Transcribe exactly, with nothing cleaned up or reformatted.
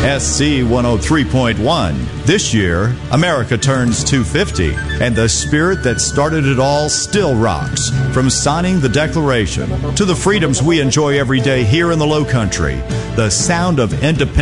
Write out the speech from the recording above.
S C one oh three point one. This year, America turns two fifty, and the spirit that started it all still rocks. From signing the Declaration to the freedoms we enjoy every day here in the Low Country, the sound of independence